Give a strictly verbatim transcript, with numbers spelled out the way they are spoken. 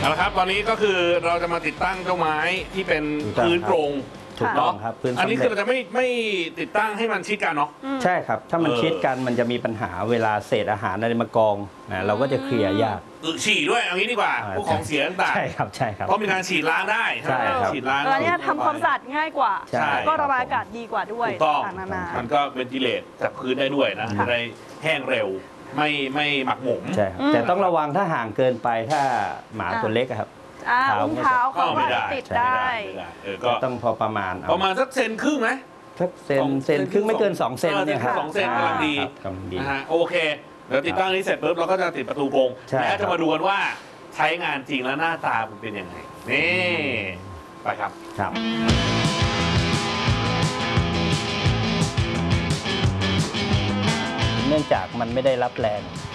เอาละครับตอนนี้ก็คือเราจะมาติดตั้งเจ้าไม้ที่เป็นพื้นโปร่งถูกต้องครับพื้นอันนี้สำคือเร็จเราจะไม่ไม่ติดตั้งให้มันชิดกันเนาะใช่ครับถ้ามันเออชิดกันมันจะมีปัญหาเวลาเศษอาหารอะไรมากองนะเราก็จะเคลียร์ยากอึฉี่ด้วยเอางี้ดีกว่าอ่าพวกของเสียต่างใช่ครับใช่ครับๆต้องมีการฉีดล้างได้ใช่ครับฉีดล้างแล้วเนี่ยทำความสะอาดง่ายกว่าใช่แล้วก็ระบายอากาศดีกว่าด้วยถูกต้องต่างๆนานามันก็เป็นกิเลสจากพื้นได้ด้วยนะค่ะจะได้แห้งเร็วไม่ไม่หมักหมมใช่ครับอืมแต่ต้องระวังถ้าห่างเกินไปถ้าหมาอ่าตัวเล็กอะครับอ่าเท้าอุ้งเท้าก็เขาไม่ก็ได้ติดใช่ได้ไม่ได้เออก็ต้องพอประมาณเอาประมาณสักเซนครึ่งไหมสักเซนสองเซนครึ่งไม่เกินสองเซนเออเนี่ยครับสองเซนกำลังดีครับกำลังดีนะฮะโอเคเดี๋ยวติดตั้งนี้เสร็จปุ๊บเราก็จะติดประตูกรงใช่และครัจะบมาดูกันว่าใช้งานจริงแล้วหน้าตามันเป็นยังไงนี่ไปครับครับเนื่องจากมันไม่ได้รับแรง